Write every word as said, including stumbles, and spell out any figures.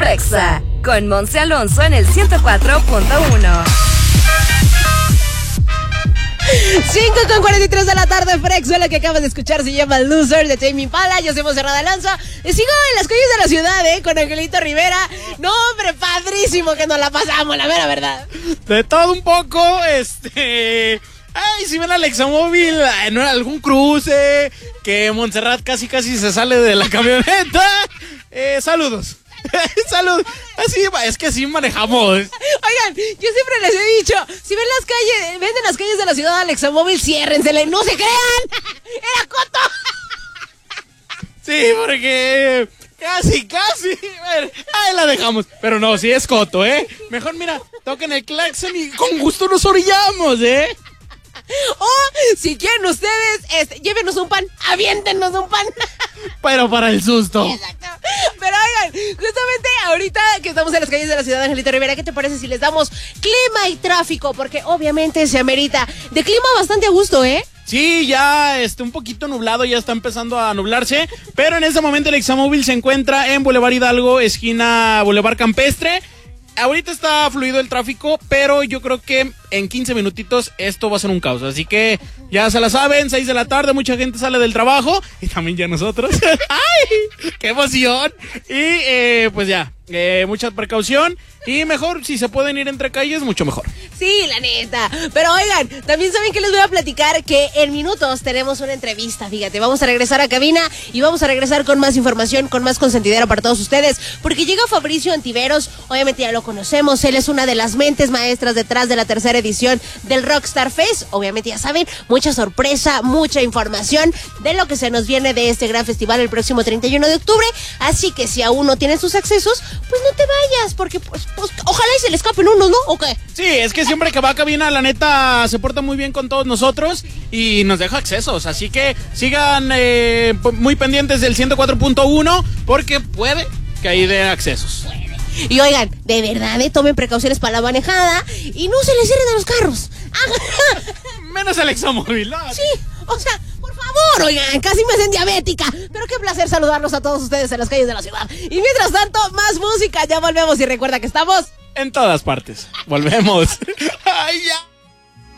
Exa, con Monse Alonso en el ciento cuatro punto uno. cinco con cuarenta y tres de la tarde, Frex. Lo que acabas de escuchar se llama Loser de Tame Impala. Yo soy Monserrat Alonso y sigo en las calles de la ciudad, ¿eh? Con Angelito Rivera. No, hombre, padrísimo que nos la pasamos, la mera verdad. De todo un poco, este... Ay, si ven al Examóvil en algún cruce, que Monserrat casi casi se sale de la camioneta. Eh, saludos. Salud. Así, es que así manejamos. Oigan, yo siempre les he dicho, si ven las calles, ven en las calles de la ciudad al Examóvil, ciérrensele, no se crean. Era coto. Sí, porque casi, casi. Ahí la dejamos. Pero no, sí es coto, ¿eh? Mejor mira, toquen el claxon y con gusto nos orillamos, ¿eh? O si quieren ustedes, este, llévenos un pan, aviéntenos un pan. Pero para el susto. Exacto. Pero oigan, justamente ahorita que estamos en las calles de la ciudad de Angelito Rivera, ¿qué te parece si les damos clima y tráfico? Porque obviamente se amerita. De clima bastante a gusto, ¿eh? Sí, ya este, un poquito nublado, ya está empezando a nublarse, pero en este momento el Examóvil se encuentra en Boulevard Hidalgo, esquina Boulevard Campestre. Ahorita está fluido el tráfico, pero yo creo que en quince minutitos esto va a ser un caos. Así que ya se la saben, seis de la tarde, mucha gente sale del trabajo. Y también ya nosotros. ¡Ay! ¡Qué emoción! Y eh, pues ya, eh, mucha precaución. Y mejor, si se pueden ir entre calles, mucho mejor. Sí, la neta. Pero oigan, también saben que les voy a platicar que en minutos tenemos una entrevista. Fíjate, vamos a regresar a cabina y vamos a regresar con más información, con más consentidero para todos ustedes. Porque llega Fabricio Antiveros, obviamente ya lo conocemos. Él es una de las mentes maestras detrás de la tercera edición del Rockstar Fest. Obviamente ya saben, mucha sorpresa, mucha información de lo que se nos viene de este gran festival el próximo treinta y uno de octubre. Así que si aún no tienes sus accesos, pues no te vayas, porque pues, pues ojalá y se le escapen unos, ¿no? ¿O qué? Sí, es que siempre que va a cabina, la neta se porta muy bien con todos nosotros y nos deja accesos. Así que sigan eh, muy pendientes del ciento cuatro punto uno porque puede que ahí dé accesos. Y oigan, de verdad, ¿eh? Tomen precauciones para la manejada y no se les cierren a los carros. Menos el Examóvil, ¿no? Sí, o sea, por favor, oigan, casi me hacen diabética. Pero qué placer saludarlos a todos ustedes en las calles de la ciudad. Y mientras tanto, más música, ya volvemos y recuerda que estamos en todas partes. Volvemos. Ay, ya.